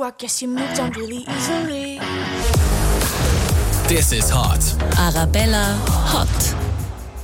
I guess you moved on really easily. This is Hot. Arabella Hot.